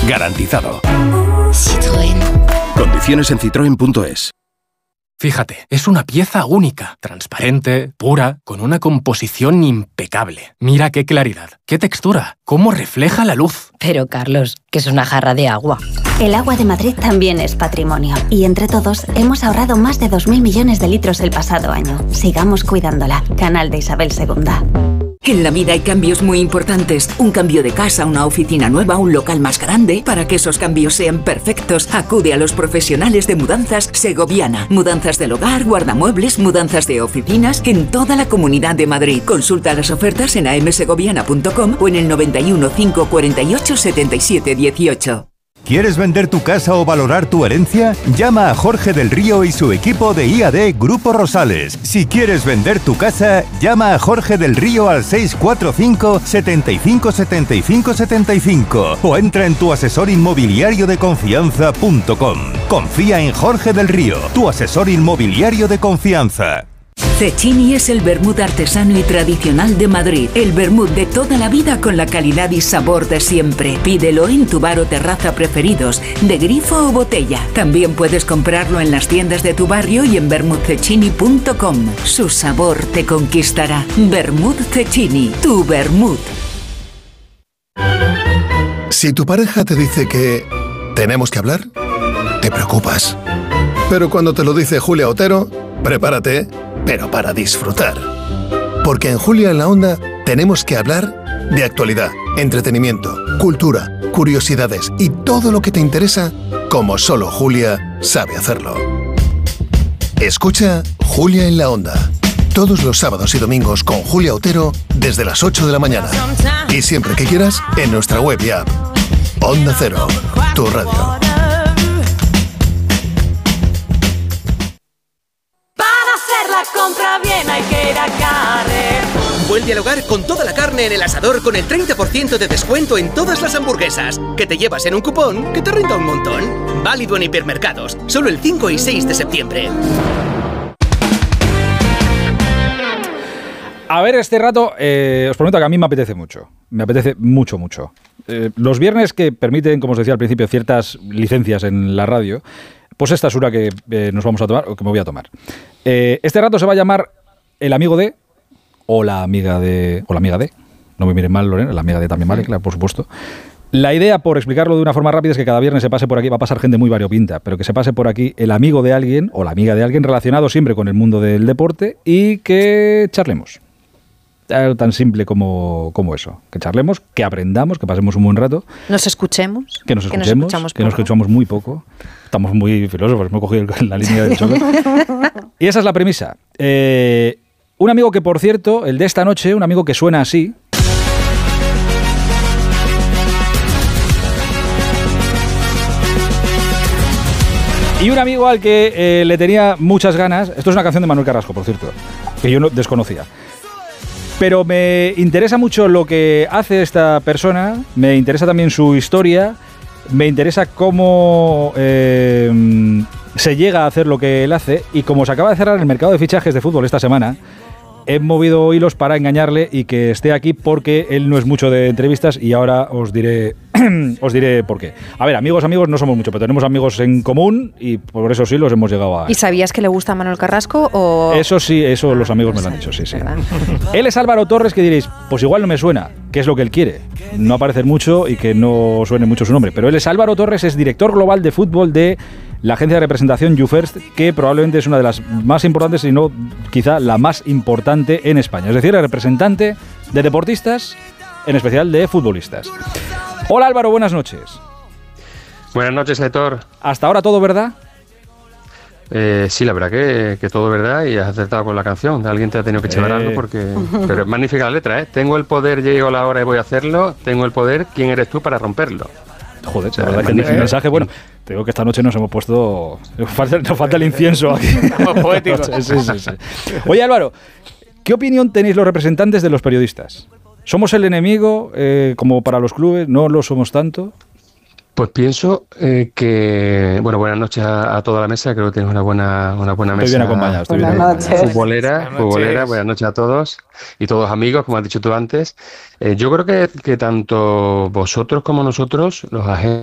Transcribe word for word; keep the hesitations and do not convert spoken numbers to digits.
garantizado. Citroën. Condiciones en citroen punto es. Fíjate, es una pieza única, transparente, pura, con una composición impecable. Mira qué claridad, qué textura, cómo refleja la luz. Pero, Carlos, que es una jarra de agua. El agua de Madrid también es patrimonio. Y entre todos hemos ahorrado más de dos mil millones de litros el pasado año. Sigamos cuidándola. Canal de Isabel segunda. En la vida hay cambios muy importantes. Un cambio de casa, una oficina nueva, un local más grande. Para que esos cambios sean perfectos, acude a los profesionales de Mudanzas Segoviana. Mudanzas del hogar, guardamuebles, mudanzas de oficinas en toda la Comunidad de Madrid. Consulta las ofertas en a m segoviana punto com o en el noventa y uno, cinco cuarenta y ocho, setenta y siete dieciocho. ¿Quieres vender tu casa o valorar tu herencia? Llama a Jorge del Río y su equipo de I A D Grupo Rosales. Si quieres vender tu casa, llama a Jorge del Río al seis cuatro cinco, setenta y cinco, setenta y cinco, setenta y cinco o entra en tu asesor inmobiliario de confianza punto com. Confía en Jorge del Río, tu asesor inmobiliario de confianza. Cecchini es el vermut artesano y tradicional de Madrid. El vermut de toda la vida con la calidad y sabor de siempre. Pídelo en tu bar o terraza preferidos, de grifo o botella. También puedes comprarlo en las tiendas de tu barrio y en vermut cecchini punto com. Su sabor te conquistará. Vermut Cecchini, tu vermut. Si tu pareja te dice que tenemos que hablar, te preocupas. Pero cuando te lo dice Julia Otero, prepárate, pero para disfrutar. Porque en Julia en la Onda tenemos que hablar de actualidad, entretenimiento, cultura, curiosidades y todo lo que te interesa, como solo Julia sabe hacerlo. Escucha Julia en la Onda, todos los sábados y domingos con Julia Otero desde las ocho de la mañana. Y siempre que quieras, en nuestra web y app. Onda Cero, tu radio. Compra bien, hay que ir a Carrefour. Vuelve al hogar con toda la carne en el asador con el treinta por ciento de descuento en todas las hamburguesas, que te llevas en un cupón que te renta un montón. Válido en hipermercados, solo el cinco y seis de septiembre. A ver, este rato, eh, os prometo que a mí me apetece mucho. Me apetece mucho, mucho. Eh, los viernes que permiten, como os decía al principio, ciertas licencias en la radio, pues esta es una que eh, nos vamos a tomar, o que me voy a tomar. Eh, este rato se va a llamar El amigo de, o la amiga de, o la amiga de, no me miren mal, Lorena, la amiga de también vale, claro, por supuesto. La idea, por explicarlo de una forma rápida, es que cada viernes se pase por aquí, va a pasar gente muy variopinta, pero que se pase por aquí el amigo de alguien, o la amiga de alguien, relacionado siempre con el mundo del deporte, y que charlemos. Algo tan simple como, como eso, que charlemos, que aprendamos, que pasemos un buen rato. Nos escuchemos. Que nos escuchemos, que nos escuchamos, que nos escuchamos muy poco. Estamos muy filósofos, me he cogido la línea del choque. Y esa es la premisa. Eh, un amigo que, por cierto, el de esta noche, un amigo que suena así. Y un amigo al que eh, le tenía muchas ganas. Esto es una canción de Manuel Carrasco, por cierto, que yo no desconocía. Pero me interesa mucho lo que hace esta persona, me interesa también su historia, me interesa cómo eh, se llega a hacer lo que él hace, y como se acaba de cerrar el mercado de fichajes de fútbol esta semana, he movido hilos para engañarle y que esté aquí, porque él no es mucho de entrevistas y ahora os diré os diré por qué. A ver, amigos, amigos no somos mucho, pero tenemos amigos en común y por eso sí los hemos llegado a... ¿Y sabías que le gusta a Manuel Carrasco o...? Eso sí, eso ah, los amigos me lo han dicho, sí, sí. Él es Álvaro Torres, que diréis, pues igual no me suena, que es lo que él quiere, no aparecer mucho y que no suene mucho su nombre, pero él es Álvaro Torres, es director global de fútbol de la agencia de representación YouFirst, que probablemente es una de las más importantes, si no quizá la más importante en España, es decir, el representante de deportistas, en especial de futbolistas. Hola Álvaro, buenas noches. Buenas noches, Aitor. ¿Hasta ahora todo verdad? Eh, sí, la verdad que, que todo verdad, y has acertado con la canción. Alguien te ha tenido que echar eh. algo porque... Pero es magnífica la letra, ¿eh? Tengo el poder, llego la hora y voy a hacerlo. Tengo el poder, ¿quién eres tú para romperlo? Joder, o sea, la verdad que el mensaje, bueno, te digo que esta noche nos hemos puesto... Nos falta, nos falta el incienso aquí. Estamos poéticos. Sí, sí, sí. Oye Álvaro, ¿qué opinión tenéis los representantes de los periodistas? ¿Somos el enemigo, eh, como para los clubes? ¿No lo somos tanto? Pues pienso eh, que... Bueno, buenas noches a, a toda la mesa. Creo que tienes una buena, una buena mesa. Estoy bien acompañado. Estoy buenas bien noches. acompañado. Futbolera, buenas futbolera. noches. Buenas noches a todos. Y todos amigos, como has dicho tú antes. Eh, yo creo que, que tanto vosotros como nosotros, los agentes